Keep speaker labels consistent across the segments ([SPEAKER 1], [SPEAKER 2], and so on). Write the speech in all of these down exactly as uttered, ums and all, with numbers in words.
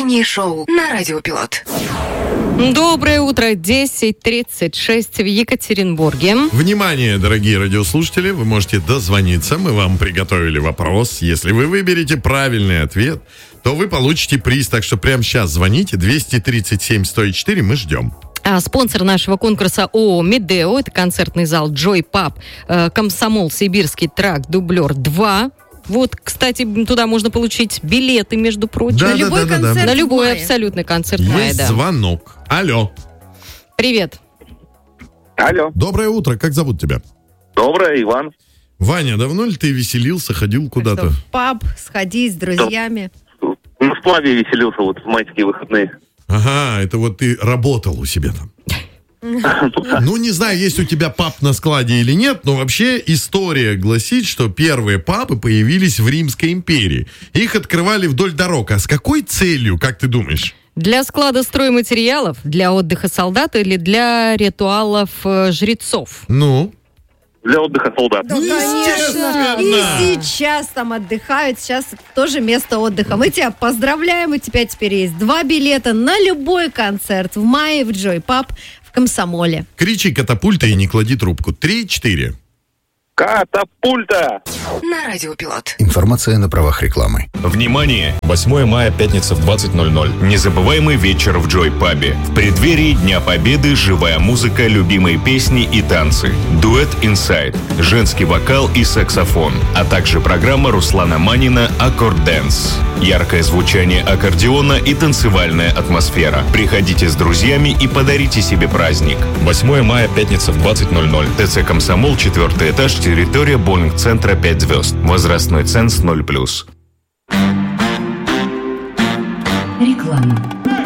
[SPEAKER 1] Утреннее шоу на Радио Пилот.
[SPEAKER 2] Доброе утро, десять тридцать шесть в Екатеринбурге.
[SPEAKER 3] Внимание, дорогие радиослушатели, вы можете дозвониться. Мы вам приготовили вопрос. Если вы выберете правильный ответ, то вы получите приз. Так что прямо сейчас звоните. двести тридцать семь сто четыре, мы ждем.
[SPEAKER 2] А спонсор нашего конкурса ООО «Медео», это концертный зал «Джой Паб», э, «Комсомол», «Сибирский тракт», «Дублер два». Вот, кстати, туда можно получить билеты, между прочим.
[SPEAKER 3] Да,
[SPEAKER 2] на
[SPEAKER 3] да,
[SPEAKER 2] любой
[SPEAKER 3] да,
[SPEAKER 2] концерт
[SPEAKER 3] да, да.
[SPEAKER 2] На любой абсолютный концерт в мае,
[SPEAKER 3] Есть
[SPEAKER 2] да.
[SPEAKER 3] звонок. Алло.
[SPEAKER 2] Привет.
[SPEAKER 4] Алло.
[SPEAKER 3] Доброе утро. Как зовут тебя?
[SPEAKER 4] Доброе, Иван.
[SPEAKER 3] Ваня, давно ли ты веселился, ходил куда-то?
[SPEAKER 5] Что, в паб сходить с друзьями.
[SPEAKER 4] На сплаве веселился вот в майские выходные.
[SPEAKER 3] Ага, это вот ты работал у себя там. Ну, не знаю, есть у тебя паб на складе или нет, но вообще история гласит, что первые пабы появились в Римской империи. Их открывали вдоль дорог. А с какой целью, как ты думаешь?
[SPEAKER 2] Для склада стройматериалов, для отдыха солдат или для ритуалов э, жрецов?
[SPEAKER 3] Ну?
[SPEAKER 4] Для отдыха солдат.
[SPEAKER 5] Да, конечно. И сейчас там отдыхают. Сейчас тоже место отдыха. Мы тебя поздравляем. У тебя теперь есть два билета на любой концерт в мае в Джой Паб в Комсомоле.
[SPEAKER 3] Кричи «Катапульта» и не клади трубку. Три-четыре.
[SPEAKER 4] Катапульта!
[SPEAKER 1] На Радио Пилот.
[SPEAKER 6] Информация на правах рекламы.
[SPEAKER 7] Внимание! восьмое мая, пятница в двадцать ноль ноль. Незабываемый вечер в Джой Пабе. В преддверии Дня Победы живая музыка, любимые песни и танцы. Дуэт «Инсайд», женский вокал и саксофон, а также программа Руслана Манина «Аккорд Дэнс». Яркое звучание аккордеона и танцевальная атмосфера. Приходите с друзьями и подарите себе праздник. восьмое мая, пятница в двадцать ноль ноль. ТЦ «Комсомол», четвертый этаж, территория боулинг-центра пять звезд. Возрастной ценз ноль плюс.
[SPEAKER 1] Реклама.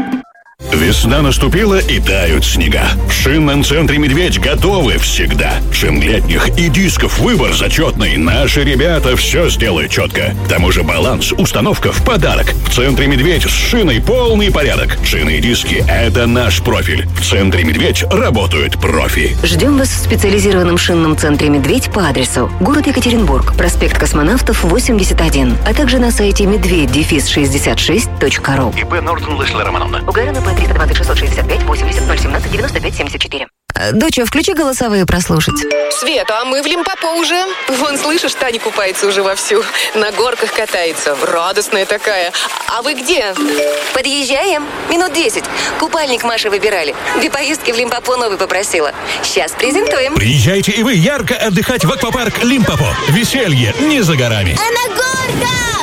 [SPEAKER 8] Весна наступила и тают снега. В шинном центре «Медведь» готовы всегда. Шин летних и дисков выбор зачетный. Наши ребята все сделают четко. К тому же баланс, установка в подарок. В центре «Медведь» с шиной полный порядок. Шины и диски – это наш профиль. В центре «Медведь» работают профи.
[SPEAKER 9] Ждем вас в специализированном шинном центре «Медведь» по адресу город Екатеринбург, проспект Космонавтов, восемьдесят один, а также на сайте медведь шестьдесят шесть точка ру.
[SPEAKER 8] ИП Нортон Лесла Романовна.
[SPEAKER 9] Угарина по триста двадцать шестьсот шестьдесят пять восемьдесят ноль семнадцать девяносто пять семьдесят четыре. Доча, включи голосовые прослушать.
[SPEAKER 1] Света, а мы в Лимпопо уже. Вон, слышишь, Таня купается уже вовсю. На горках катается. Радостная такая. А вы где?
[SPEAKER 9] Подъезжаем. Минут десять. Купальник Маши выбирали. Две поездки в Лимпопо новый попросила. Сейчас презентуем.
[SPEAKER 10] Приезжайте и вы ярко отдыхать в аквапарк Лимпопо. Веселье не за горами.
[SPEAKER 9] А на горках!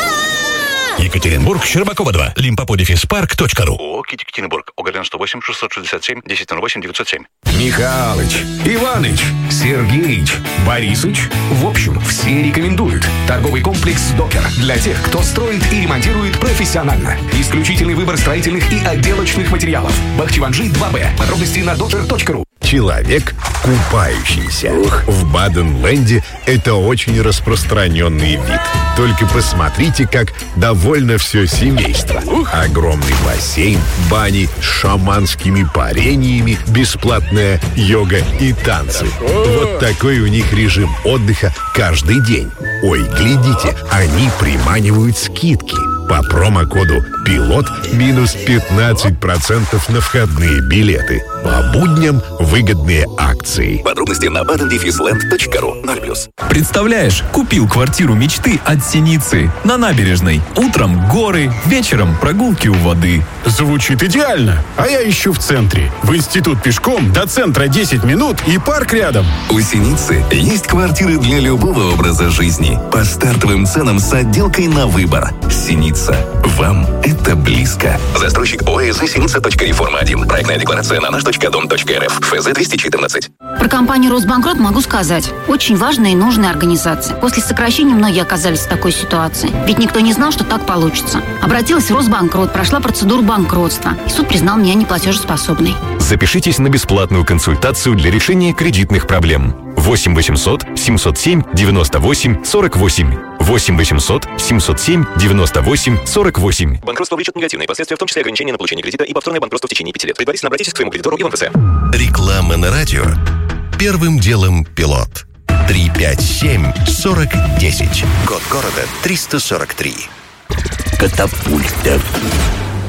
[SPEAKER 10] Екатеринбург, Щербакова два. лимпопо дефис парк точка ру.
[SPEAKER 8] ООО «Екатеринбург». ОГРН сто восемь шестьсот шестьдесят семь десять ноль восемь девятьсот семь.
[SPEAKER 6] Михалыч, Иваныч, Сергеич, Борисыч. В общем, все рекомендуют. Торговый комплекс «Докер» для тех, кто строит и ремонтирует профессионально. Исключительный выбор строительных и отделочных материалов. Бахчеванджи два бэ. Подробности на докер точка ру.
[SPEAKER 11] Человек, купающийся. Ух. В Баден-Ленде это очень распространенный вид. Только посмотрите, как довольно все семейство. Ух. Огромный бассейн, бани с шаманскими парениями, бесплатная йога и танцы. Хорошо. Вот такой у них режим отдыха каждый день. Ой, глядите, они приманивают скидки. По промокоду «Пилот» минус пятнадцать процентов на входные билеты. По будням выгодные акции.
[SPEAKER 8] Подробности на баден дефис ленд точка ру. ноль плюс.
[SPEAKER 10] Представляешь, купил квартиру мечты от Синицы на набережной. Утром горы, вечером прогулки у воды.
[SPEAKER 12] Звучит идеально. А я ищу в центре. В институт пешком, до центра десять минут и парк рядом.
[SPEAKER 13] У Синицы есть квартиры для любого образа жизни. По стартовым ценам с отделкой на выбор. Синица. Вам это близко.
[SPEAKER 8] Застройщик ОСЗ Синица. Реформа один. Проектная декларация на наш точка дом точка рф. ФЗ двести четырнадцать.
[SPEAKER 14] Про компанию «Росбанкрот» могу сказать. Очень важная и нужная организация. После сокращения многие оказались в такой ситуации. Ведь никто не знал, что так получится. Обратилась в Росбанкрот, прошла процедуру банкротства. И суд признал меня неплатежеспособной.
[SPEAKER 7] Запишитесь на бесплатную консультацию для решения кредитных проблем. восемь восемьсот семьсот семь девяносто восемь сорок восемь. восемь восемьсот семьсот семь девяносто восемь сорок восемь.
[SPEAKER 15] Банкротство влечет негативные последствия, в том числе ограничения на получение кредита и повторное банкротство в течение пяти лет. Предварительно обратитесь к своему кредитору и в МФЦ.
[SPEAKER 16] Реклама на радио. Первым делом «Пилот». три пять семь сорок десять. Код города триста сорок три.
[SPEAKER 17] Катапульта.